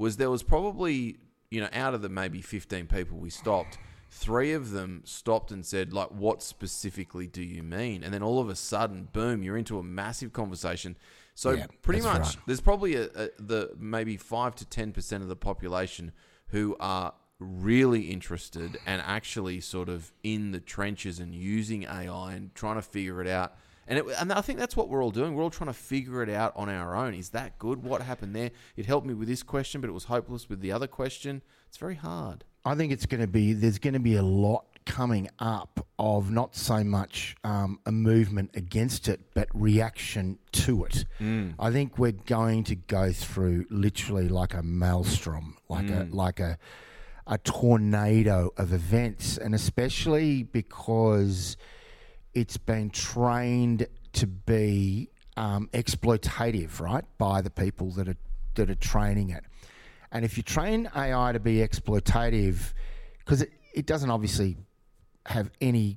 was there was probably, out of the maybe 15 people we stopped, 3 of them stopped and said, like, what specifically do you mean? And then all of a sudden, boom, you're into a massive conversation. So pretty much, right. There's probably the maybe 5 to 10% of the population who are really interested and actually sort of in the trenches and using AI and trying to figure it out. And I think that's what we're all doing. We're all trying to figure it out on our own. Is that good? What happened there? It helped me with this question, but it was hopeless with the other question. It's very hard. I think there's going to be a lot coming up of not so much a movement against it, but reaction to it. I think we're going to go through literally like a maelstrom, like a tornado of events, and especially because it's been trained to be exploitative, right, by the people that are training it. And if you train AI to be exploitative, because it doesn't obviously have any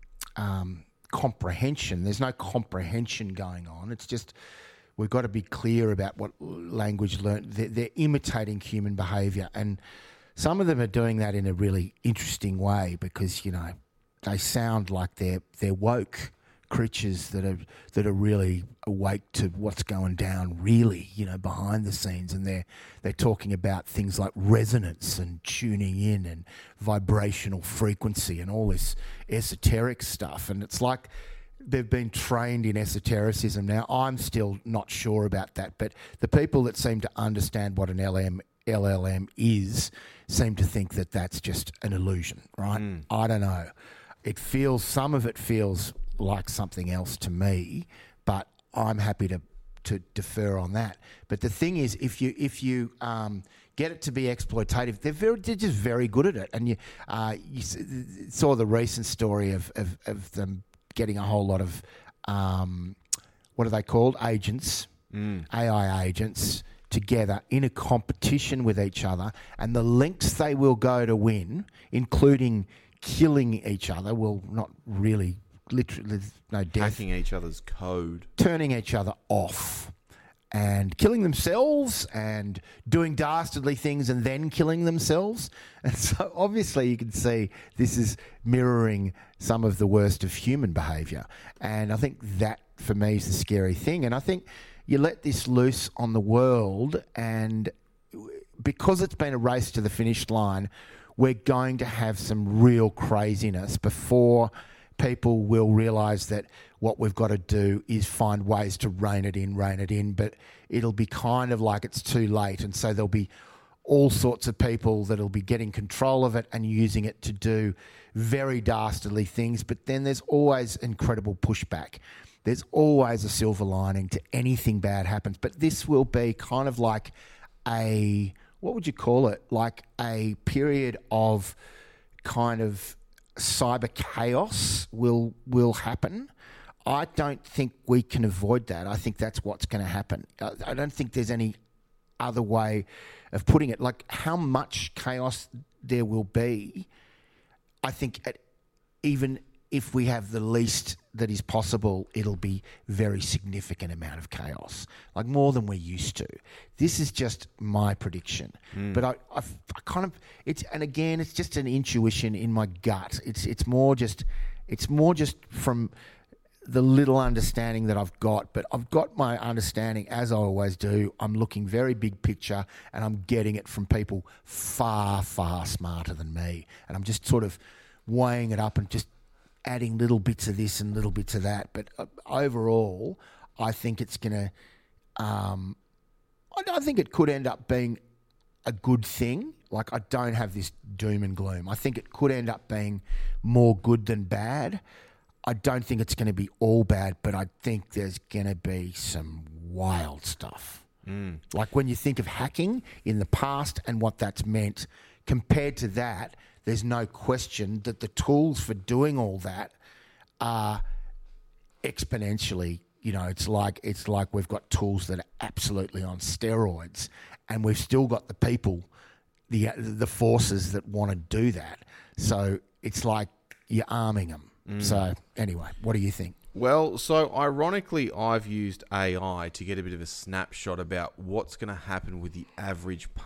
comprehension. There's no comprehension going on. It's just we've got to be clear about what language learned. They're imitating human behaviour, and some of them are doing that in a really interesting way because they sound like they're woke creatures that are really awake to what's going down really, behind the scenes, and they're talking about things like resonance and tuning in and vibrational frequency and all this esoteric stuff. And it's like they've been trained in esotericism. Now, I'm still not sure about that, but the people that seem to understand what an LLM is seem to think that that's just an illusion, right? I don't know. Some of it feels like something else to me, but I'm happy to defer on that. But the thing is, if you get it to be exploitative, they're just very good at it. And you saw the recent story of them getting a whole lot of what are they called? Agents, AI agents, together in a competition with each other, and the lengths they will go to win, including killing each other, well, not really, literally, there's no death. Hacking each other's code. Turning each other off and killing themselves and doing dastardly things and then killing themselves. And so obviously you can see this is mirroring some of the worst of human behaviour. And I think that, for me, is the scary thing. And I think you let this loose on the world, and because it's been a race to the finish line, we're going to have some real craziness before people will realise that what we've got to do is find ways to rein it in, but it'll be kind of like it's too late. And so there'll be all sorts of people that'll be getting control of it and using it to do very dastardly things. But then there's always incredible pushback. There's always a silver lining to anything bad happens. But this will be kind of like what would you call it? Like a period of kind of cyber chaos will happen. I don't think we can avoid that. I think that's what's going to happen. I don't think there's any other way of putting it. Like how much chaos there will be, I think even if we have the least that is possible, it'll be very significant amount of chaos, like more than we're used to. This is just my prediction. But I kind of, and again, it's just an intuition in my gut. It's more just from the little understanding that I've got, but I've got my understanding, as I always do. I'm looking very big picture, and I'm getting it from people far, far smarter than me. And I'm just sort of weighing it up and just adding little bits of this and little bits of that. But overall, I think it's going to... I think it could end up being a good thing. Like, I don't have this doom and gloom. I think it could end up being more good than bad. I don't think it's going to be all bad, but I think there's going to be some wild stuff. Like when you think of hacking in the past and what that's meant, compared to that, there's no question that the tools for doing all that are exponentially, it's like we've got tools that are absolutely on steroids, and we've still got the people, the forces that want to do that. So it's like you're arming them. So anyway, what do you think? Well, so ironically, I've used AI to get a bit of a snapshot about what's going to happen with the average